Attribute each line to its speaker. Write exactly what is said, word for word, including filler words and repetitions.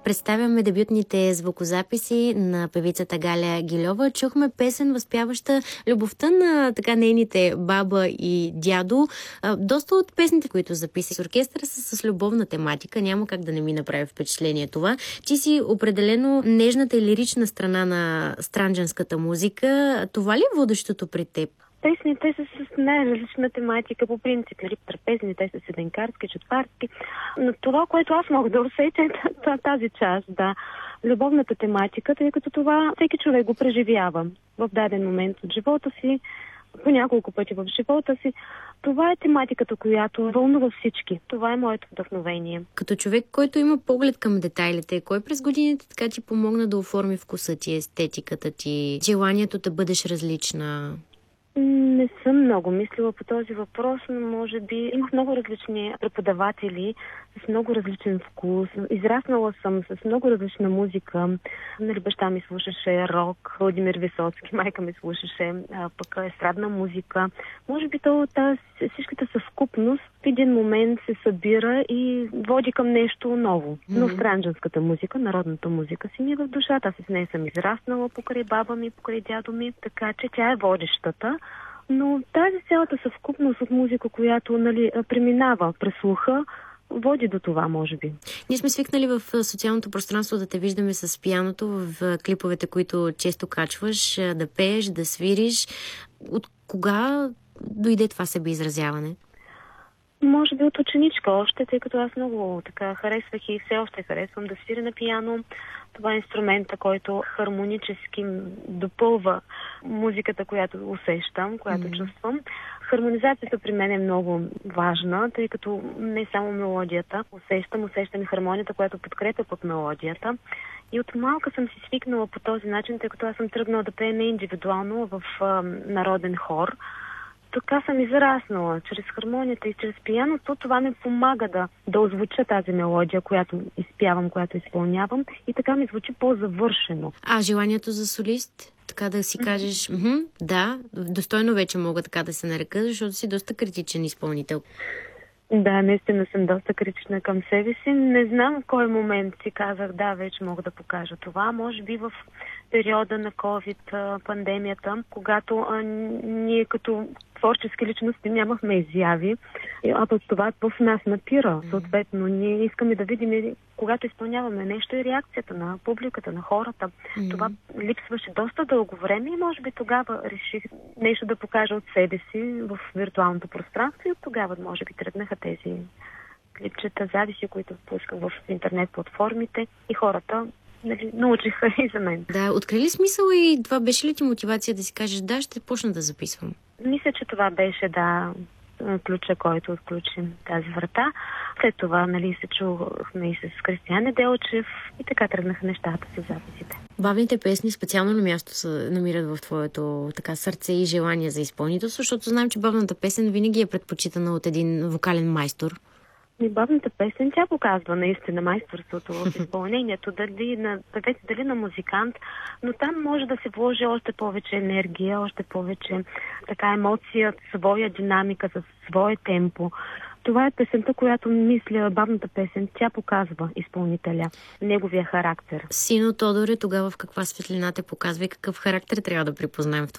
Speaker 1: Представяме дебютните звукозаписи на певицата Галя Гильова. Чухме песен, възпяваща любовта на така нейните баба и дядо. Доста от песните, които записа с оркестъра, са с любовна тематика. Няма как да не ми направи впечатление това. Ти си определено нежната и лирична страна на странджанската музика. Това ли е водещото при теб?
Speaker 2: Песните са с най-различна тематика, по принцип, нали, трапезни, те са седенкарски, четварски. Но това, което аз мога да усетя, е тази част, да. Любовната тематика, тъй като това всеки човек го преживява в даден момент от живота си, по няколко пъти в живота си. Това е тематиката, която вълнува всички. Това е моето вдъхновение.
Speaker 1: Като човек, който има поглед към детайлите, кой през годините така ти помогна да оформи вкуса ти, естетиката ти, желанието да бъдеш различна?
Speaker 2: Не съм много мислила по този въпрос, но може би имах много различни преподаватели с много различен вкус. Израснала съм с много различна музика. Нали, баща ми слушаше рок, Владимир Висоцки, майка ми слушаше а, пък естрадна музика. Може би то, тази, всичката съвкупност в един момент се събира и води към нещо ново. Mm-hmm. Но странджанската музика, народната музика си ми е в душата. Аз с нея съм израснала покрай баба ми, покрай дядо ми, така че тя е водещата. Но тази цялата съвкупност от музика, която нали, преминава през слуха, води до това, може би.
Speaker 1: Ние сме свикнали в социалното пространство да те виждаме с пианото, в клиповете, които често качваш, да пееш, да свириш. От кога дойде това себеизразяване?
Speaker 2: Може би от ученичка още, тъй като аз много така харесвах и все още харесвам да свиря на пиано. Това е инструмента, който хармонически допълва музиката, която усещам, която mm-hmm. чувствам. Хармонизацията при мен е много важна, тъй като не само мелодията. Усещам, усещам и хармонията, която подкрепя под мелодията. И от малка съм си свикнала по този начин, тъй като аз съм тръгнала да пея не индивидуално в а, народен хор. Така съм израснала. Чрез хармонията и чрез пианото това ми помага да, да озвуча тази мелодия, която изпявам, която изпълнявам и така ми звучи по-завършено.
Speaker 1: А желанието за солист? Така да си кажеш, mm-hmm, да, достойно вече мога така да се нарека, защото си доста критичен изпълнител.
Speaker 2: Да, наистина съм доста критична към себе си. Не знам в кой момент си казах, да, вече мога да покажа това. Може би в периода на COVID, пандемията, когато а, ние като творчески личности нямахме изяви, а пък това в нас напира. Съответно, ние искаме да видим, когато изпълняваме нещо, и реакцията на публиката, на хората. Mm-hmm. Това липсваше доста дълго време и може би тогава реших нещо да покажа от себе си в виртуалното пространство и от тогава може би тръгнаха тези клипчета, записи, които пусках в интернет платформите и хората нали, научиха и за мен.
Speaker 1: Да, откри ли смисъл и това беше ли ти мотивация да си кажеш, да, ще почна да записвам?
Speaker 2: Мисля, че това беше, да, ключа, който отключи тази врата. След това, нали, се чухме и с Кристиян Неделчев и така тръгнаха нещата с записите.
Speaker 1: Бавните песни специално на място се намират в твоето така сърце и желание за изпълнителство, защото знам, че бавната песен винаги е предпочитана от един вокален майстор.
Speaker 2: И бавната песен, тя показва наистина майсторството в изпълнението, дали на певец, дали на музикант, но там може да се вложи още повече енергия, още повече така емоция, своя динамика, със свое темпо. Това е песента, която мисля, бавната песен, тя показва изпълнителя, неговия характер.
Speaker 1: Сино Тодоре, тогава в каква светлина те показва и какъв характер трябва да припознаем в